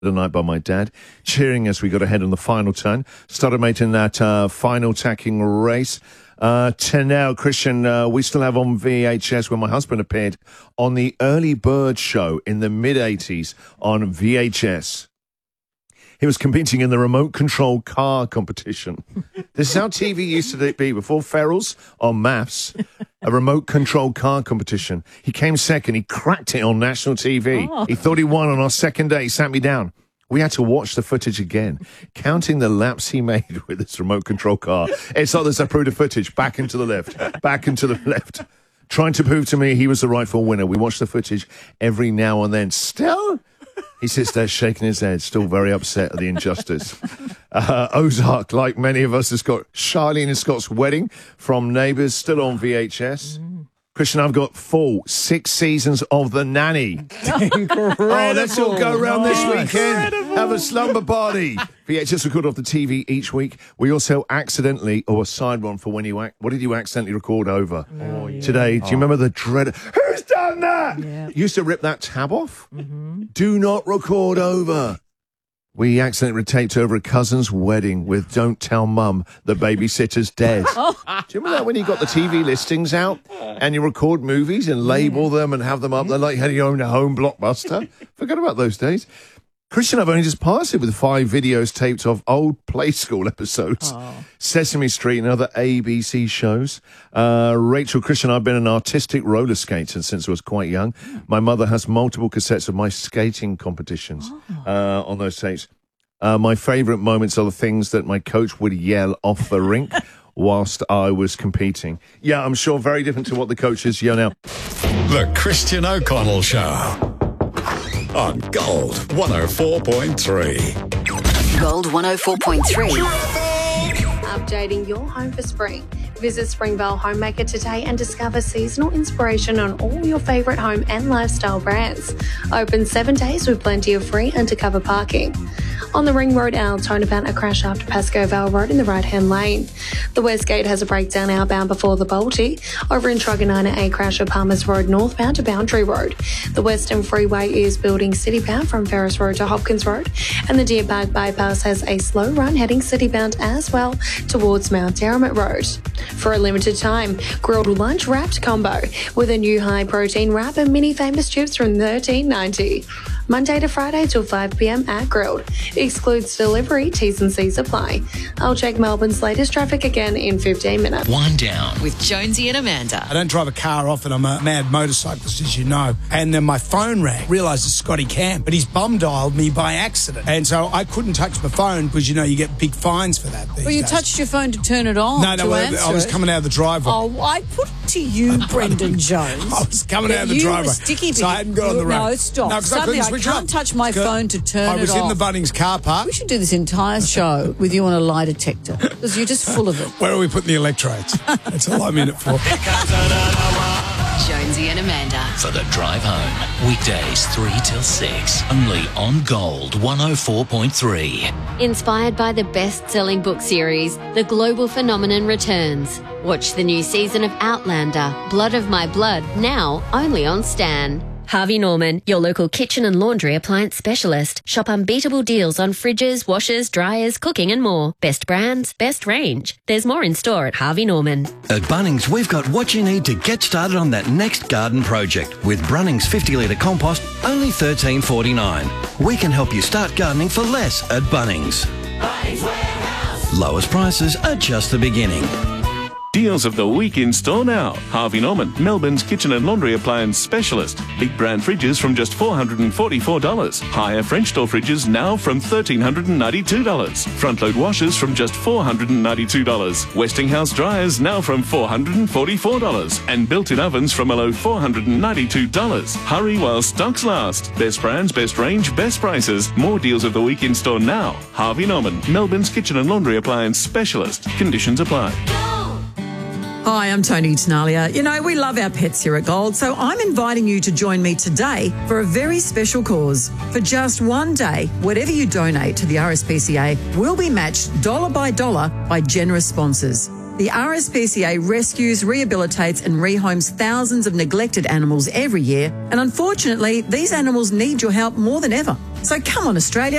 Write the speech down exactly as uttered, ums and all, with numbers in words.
tonight by my dad, cheering as we got ahead on the final turn. Started making that uh, final tacking race. Uh, to now, Christian, uh, we still have on V H S when my husband appeared on the Early Bird show in the mid-eighties on V H S. He was competing in the remote control car competition. This is how T V used to be before Ferrell's on Maths. A remote control car competition. He came second. He cracked it on national T V. Oh. He thought he won on our second day. He sat me down. We had to watch the footage again, counting the laps he made with this remote control car. It's like there's a proof of footage, back into the left, back into the left, trying to prove to me he was the rightful winner. We watch the footage every now and then. Still, he sits there shaking his head, still very upset at the injustice. Uh, Ozark, like many of us, has got Charlene and Scott's Wedding from Neighbours, still on V H S. Mm. Christian, I've got full six seasons of The Nanny. Incredible. Oh, let's all go around this Oh, weekend. incredible. Have a slumber party. V H S record off the T V each week. We also accidentally, or a side one for when you, ac- what did you accidentally record over Oh, yeah. today? Do you remember the dread? Who's done that? Yeah. You used to rip that tab off. Mm-hmm. Do not record over. We accidentally taped over a cousin's wedding with Don't Tell Mum the babysitter's dead. Oh. Do you remember that when you got the T V listings out and you record movies and label them and have them up there like you had your own home blockbuster? Forgot about those days. Christian, I've only just passed it with five videos taped of old Play School episodes, oh. Sesame Street and other A B C shows. Uh, Rachel, Christian, I've been an artistic roller skater since I was quite young. My mother has multiple cassettes of my skating competitions oh. uh, on those tapes. Uh, my favourite moments are the things that my coach would yell off the rink whilst I was competing. Yeah, I'm sure very different to what the coaches yell now. The Christian O'Connell Show. On Gold one oh four point three. Gold one oh four point three. Updating your home for spring. Visit Springvale Homemaker today and discover seasonal inspiration on all your favourite home and lifestyle brands. Open seven days with plenty of free undercover parking. On the Ring Road, Altona about a crash after Pascoe Vale Road in the right-hand lane. The West Gate has a breakdown outbound before the Balti. Over in Truganina, a crash at Palmers Road northbound to Boundary Road. The Western Freeway is building citybound from Ferris Road to Hopkins Road. And the Deer Park Bypass has a slow run heading citybound as well towards Mount Derrimut Road. For a limited time, grilled lunch wrapped combo with a new high-protein wrap and mini famous chips from thirteen ninety. Monday to Friday till five p.m. at Grilled. Excludes delivery, T's and C's apply. I'll check Melbourne's latest traffic again in fifteen minutes. Wind down with Jonesy and Amanda. I don't drive a car often. I'm a mad motorcyclist, as you know. And then my phone rang. Realised it's Scotty Camp, but he's bum dialed me by accident. And so I couldn't touch my phone because, you know, you get big fines for that these Well, you days. touched your phone to turn it on. No, no, to well, answer I was it. coming out of the driveway. Oh, I put it to you, Brendan Jones. I was coming that out of the you driveway. Were sticky so I hadn't got on the road. No, stop. No, 'cause I Suddenly couldn't I, switch can't up. touch my Because phone to turn it off. I was in the Bunnings car park. We should do this entire show with you on a lie detector because you're just full of it. Where are we putting the electrodes? That's all I'm in it for. Jonesy and Amanda. For the drive home. Weekdays three till six. Only on Gold one oh four point three. Inspired by the best-selling book series, The Global Phenomenon returns. Watch the new season of Outlander, Blood of My Blood, now only on Stan. Harvey Norman, your local kitchen and laundry appliance specialist. Shop unbeatable deals on fridges, washers, dryers, cooking and more. Best brands, best range. There's more in store at Harvey Norman. At Bunnings, we've got what you need to get started on that next garden project. With Brunnings fifty litre compost, only thirteen forty-nine. We can help you start gardening for less at Bunnings. Bunnings Warehouse. Lowest prices are just the beginning. Deals of the week in store now. Harvey Norman, Melbourne's kitchen and laundry appliance specialist. Big brand fridges from just four hundred forty-four dollars. Higher French door fridges now from one thousand three hundred ninety-two dollars. Front load washers from just four hundred ninety-two dollars. Westinghouse dryers now from four hundred forty-four dollars. And built-in ovens from a low four hundred ninety-two dollars. Hurry while stocks last. Best brands, best range, best prices. More deals of the week in store now. Harvey Norman, Melbourne's kitchen and laundry appliance specialist. Conditions apply. Hi, I'm Tony Tenalia. You know, we love our pets here at Gold, so I'm inviting you to join me today for a very special cause. For just one day, whatever you donate to the R S P C A will be matched dollar by dollar by generous sponsors. The R S P C A rescues, rehabilitates and rehomes thousands of neglected animals every year, and unfortunately, these animals need your help more than ever. So come on, Australia.